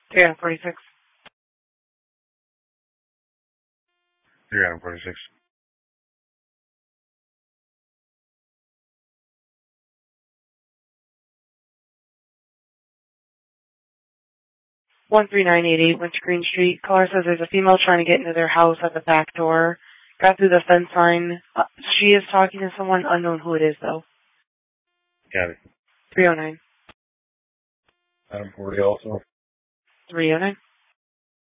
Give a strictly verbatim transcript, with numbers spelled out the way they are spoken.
three Adam forty-six. three Adam forty-six. one three nine eight eight Wintergreen Street. Caller says there's a female trying to get into their house at the back door. Got through the fence line. Uh, she is talking to someone, unknown who it is, though. Got it. three oh nine. Adam forty also. three oh nine.